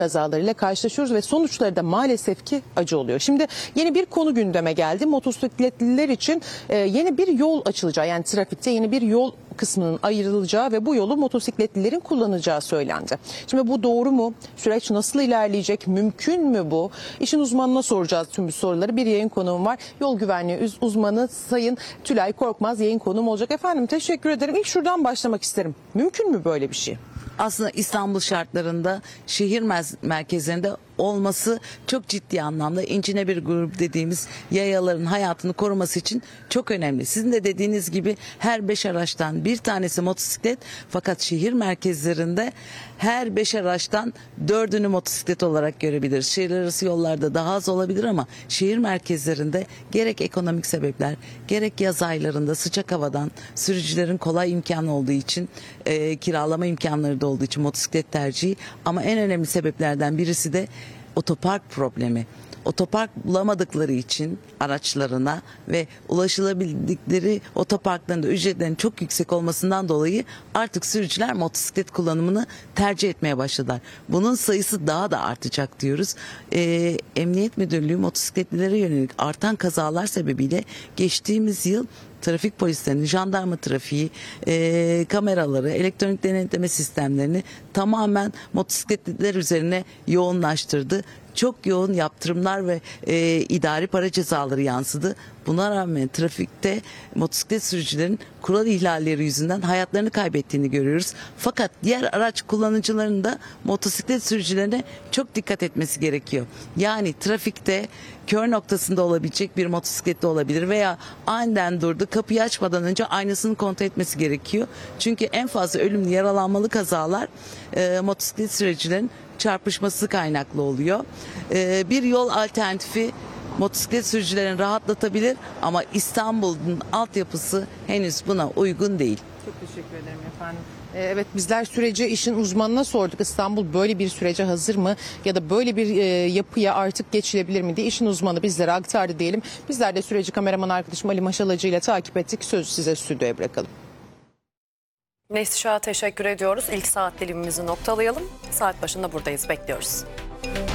kazalarıyla karşılaşıyoruz ve sonuçları da maalesef ki acı oluyor. Şimdi yeni bir konu gündeme geldi. Motosikletliler için yeni bir yol açılacağı, yani trafikte yeni bir yol kısmının ayrılacağı ve bu yolu motosikletlilerin kullanacağı söylendi. Şimdi bu doğru mu? Süreç nasıl ilerleyecek? Mümkün mü bu? İşin uzmanına soracağız tüm bu soruları. Bir yayın konuğum var. Yol güvenliği uzmanı Sayın Tülay Korkmaz yayın konuğum olacak. Efendim teşekkür ederim. İlk şuradan başlamak isterim. Mümkün mü böyle bir şey? Aslında İstanbul şartlarında şehir merkezlerinde olması çok ciddi anlamda incine bir grup dediğimiz yayaların hayatını koruması için çok önemli. Sizin de dediğiniz gibi her 5 araçtan bir tanesi motosiklet, fakat şehir merkezlerinde her 5 araçtan 4'ünü motosiklet olarak görebiliriz. Şehir arası yollarda daha az olabilir ama şehir merkezlerinde gerek ekonomik sebepler, gerek yaz aylarında sıcak havadan sürücülerin kolay imkanı olduğu için, kiralama imkanları da olduğu için motosiklet tercihi, ama en önemli sebeplerden birisi de otopark problemi. Otopark bulamadıkları için araçlarına ve ulaşılabildikleri otoparkların da ücretlerinin çok yüksek olmasından dolayı artık sürücüler motosiklet kullanımını tercih etmeye başladılar. Bunun sayısı daha da artacak diyoruz. Emniyet Müdürlüğü motosikletlilere yönelik artan kazalar sebebiyle geçtiğimiz yıl trafik polislerinin, jandarma trafiği, kameraları, elektronik denetleme sistemlerini tamamen motosikletliler üzerine yoğunlaştırdı. Çok yoğun yaptırımlar ve idari para cezaları yansıdı. Buna rağmen trafikte motosiklet sürücülerin kural ihlalleri yüzünden hayatlarını kaybettiğini görüyoruz. Fakat diğer araç kullanıcılarının da motosiklet sürücülerine çok dikkat etmesi gerekiyor. Yani trafikte kör noktasında olabilecek bir motosikletli olabilir veya aniden durdu, kapıyı açmadan önce aynasını kontrol etmesi gerekiyor. Çünkü en fazla ölümlü, yaralanmalı kazalar motosiklet sürücülerin çarpışması kaynaklı oluyor. Bir yol alternatifi motosiklet sürücülerini rahatlatabilir ama İstanbul'un altyapısı henüz buna uygun değil. Çok teşekkür ederim efendim. Evet, bizler süreci işin uzmanına sorduk. İstanbul böyle bir sürece hazır mı ya da böyle bir yapıya artık geçilebilir mi diye işin uzmanı bizlere aktardı diyelim. Bizler de süreci kameraman arkadaşım Ali Maşalacı ile takip ettik. Sözü size stüdyoya bırakalım. Neslihat'a teşekkür ediyoruz. İlk saat dilimimizi noktalayalım. Saat başında buradayız, bekliyoruz.